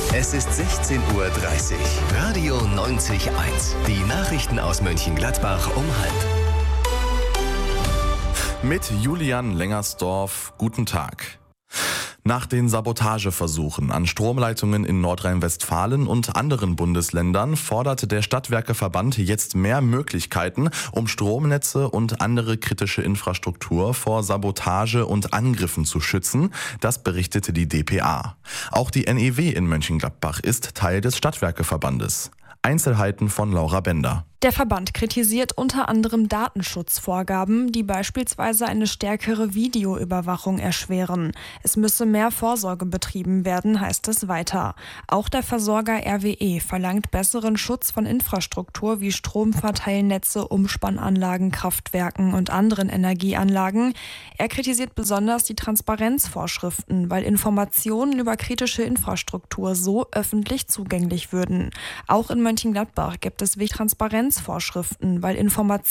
Es ist 16:30 Uhr. Radio 90.1. Die Nachrichten aus Mönchengladbach um 12:30. Mit Julian Lengersdorf, guten Tag. Nach den Sabotageversuchen an Stromleitungen in Nordrhein-Westfalen und anderen Bundesländern fordert der Stadtwerkeverband jetzt mehr Möglichkeiten, um Stromnetze und andere kritische Infrastruktur vor Sabotage und Angriffen zu schützen. Das berichtete die dpa. Auch die NEW in Mönchengladbach ist Teil des Stadtwerkeverbandes. Einzelheiten von Laura Bender. Der Verband kritisiert unter anderem Datenschutzvorgaben, die beispielsweise eine stärkere Videoüberwachung erschweren. Es müsse mehr Vorsorge betrieben werden, heißt es weiter. Auch der Versorger RWE verlangt besseren Schutz von Infrastruktur wie Stromverteilnetze, Umspannanlagen, Kraftwerken und anderen Energieanlagen. Er kritisiert besonders die Transparenzvorschriften, weil Informationen über kritische Infrastruktur so öffentlich zugänglich würden. Auch in Mönchengladbach gibt es Transparenzvorschriften, weil Informationen